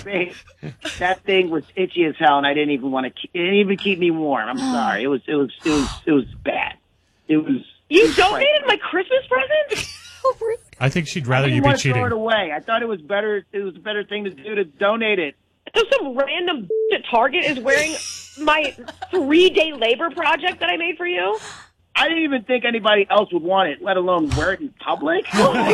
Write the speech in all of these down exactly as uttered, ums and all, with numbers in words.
face. That thing was itchy as hell, and I didn't even want to. Keep, it didn't even keep me warm. I'm sorry. It was. It was. It was. It was bad. It was. You it was donated my Christmas present? I think she'd rather I didn't you be want to cheating. throw it away. I thought it was better. It was a better thing to do to donate it. So some random at Target is wearing my three-day labor project that I made for you? I didn't even think anybody else would want it, let alone wear it in public.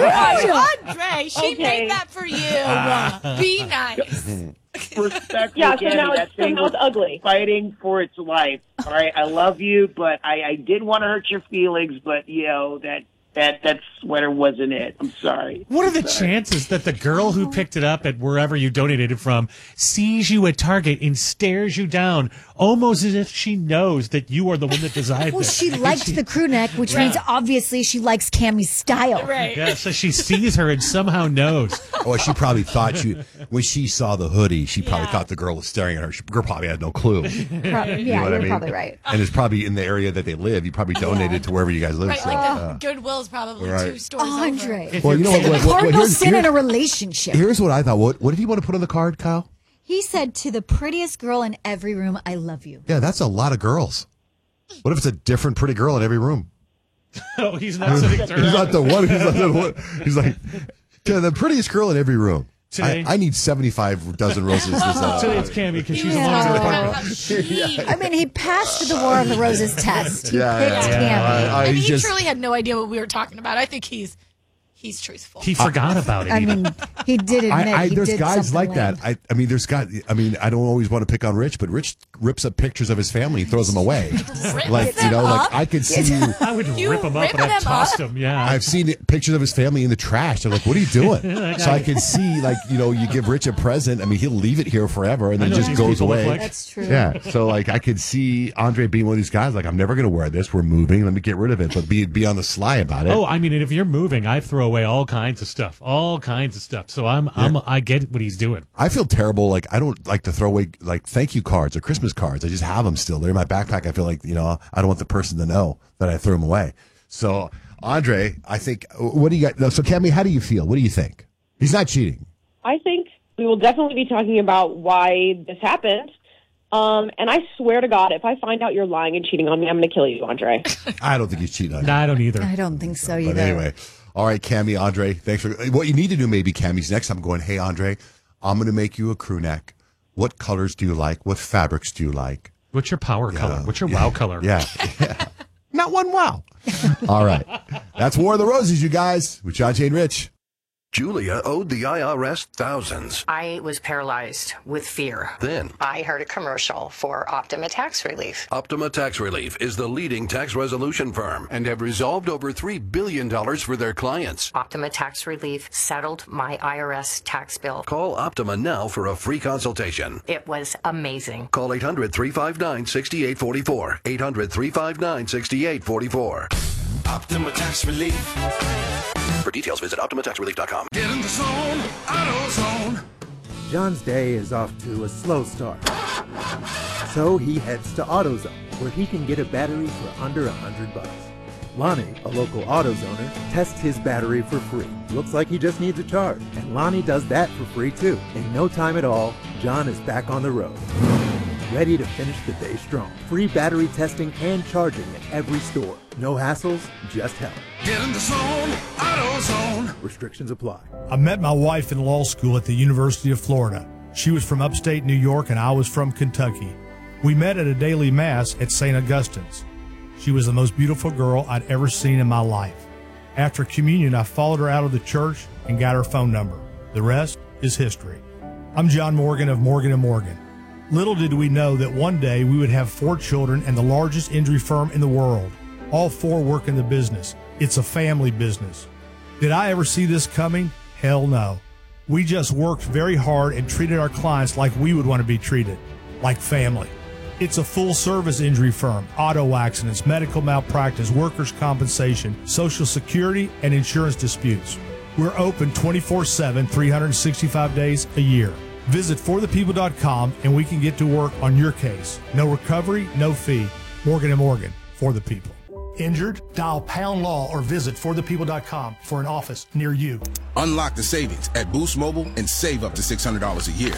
Andre, she Okay. made that for you. Be nice. Respect Yeah, so again, now that it's, so thing now was it's ugly. fighting for its life. All right, I love you, but I, I didn't want to hurt your feelings. But you know that that that sweater wasn't it. I'm sorry. What are the Sorry. chances that the girl who picked it up at wherever you donated it from sees you at Target and stares you down, almost as if she knows that you are the one that designed Well, it? she And liked she- the crew neck, which means obviously she likes Cammy's style. Right. Yeah, so she sees her and somehow knows. Or she probably thought she, when she saw the hoodie, she probably Yeah. thought the girl was staring at her. She, girl probably had no clue. Pro- yeah, You know you're what I mean? probably right. And it's probably in the area that they live. You probably donated to wherever you guys live. Right, so, like uh, the Goodwill's probably Right. two stores Andre. over. well, you know what? what, what, what Cardinal here's, sin in a here's, relationship. here's what I thought. What, what did he want to put on the card, Kyle? He said to the prettiest girl in every room, I love you. Yeah, that's a lot of girls. What if it's a different pretty girl in every room? Oh, he's not sitting through. He's not the one. He's not the one. He's like, to the prettiest girl in every room. Today. I, I need seventy-five dozen roses. This, uh, Today it's Cammy because she's Yeah. the one who About how she- I mean, he passed the War of the Roses test. He Yeah, picked yeah, yeah. Cammy. I- I- And he's he just- truly had no idea what we were talking about. I think he's he's truthful. He forgot about it. I even. mean, he did admit I, I, he there's did guys something like lame. that. I, I mean, there's got. I mean, I don't always want to pick on Rich, but Rich rips up pictures of his family and throws them away. Like you know, like I could see. I would You rip him up rip and I'd them toss up? him. Yeah. I've seen it- pictures of his family in the trash. They're like, "What are you doing?" So I can see, like, you know, you give Rich a present. I mean, he'll leave it here forever and I then know just these goes people look away. like. That's true. Yeah. So like, I could see Andre being one of these guys. Like, I'm never going to wear this. We're moving. Let me get rid of it. But be be on the sly about it. Oh, I mean, and if you're moving, I throw away all kinds of stuff, all kinds of stuff. So I'm, I'm, I get what he's doing. I feel terrible. Like, I don't like to throw away like thank you cards or Christmas cards. I just have them still. They're in my backpack. I feel like, you know, I don't want the person to know that I threw them away. So, Andre, I think, what do you got? So, Cammy, how do you feel? What do you think? He's not cheating. I think we will definitely be talking about why this happened. Um, and I swear to God, if I find out you're lying and cheating on me, I'm going to kill you, Andre. I don't think he's cheating on you. No, I don't either. I don't think so either. But anyway, all right, Cammy, Andre, thanks for what you need to do. Maybe Cammy's next time going, hey, Andre, I'm going to make you a crew neck. What colors do you like? What fabrics do you like? What's your power color? What's your wow color? Yeah. yeah. Not one wow. All right. That's War of the Roses, you guys, with John Jane Rich. Julia owed the I R S thousands. I was paralyzed with fear. Then, I heard a commercial for Optima Tax Relief. Optima Tax Relief is the leading tax resolution firm and have resolved over three billion dollars for their clients. Optima Tax Relief settled my I R S tax bill. Call Optima now for a free consultation. It was amazing. Call eight hundred, three five nine, six eight four four. eight hundred, three five nine, six eight four four. Optima Tax Relief. For details, visit Optima Tax Relief dot com. Get in the zone, AutoZone. John's day is off to a slow start. So he heads to AutoZone, where he can get a battery for under a hundred bucks. Lonnie, a local AutoZoner, tests his battery for free. Looks like he just needs a charge, and Lonnie does that for free too. In no time at all, John is back on the road, ready to finish the day strong. Free battery testing and charging at every store. No hassles, just help. Get in the zone, AutoZone. Restrictions apply. I met my wife in law school at the University of Florida. She was from upstate New York and I was from Kentucky. We met at a daily mass at Saint Augustine's. She was the most beautiful girl I'd ever seen in my life. After communion, I followed her out of the church and got her phone number. The rest is history. I'm John Morgan of Morgan and Morgan. Little did we know that one day we would have four children and the largest injury firm in the world. All four work in the business. It's a family business. Did I ever see this coming? Hell no. We just worked very hard and treated our clients like we would want to be treated, like family. It's a full-service injury firm, auto accidents, medical malpractice, workers' compensation, Social Security, and insurance disputes. We're open twenty-four seven, three hundred sixty-five days a year. Visit for the people dot com and we can get to work on your case. No recovery, no fee. Morgan and Morgan, for the people. Injured? Dial pound law or visit for the people dot com for an office near you. Unlock the savings at Boost Mobile and save up to six hundred dollars a year.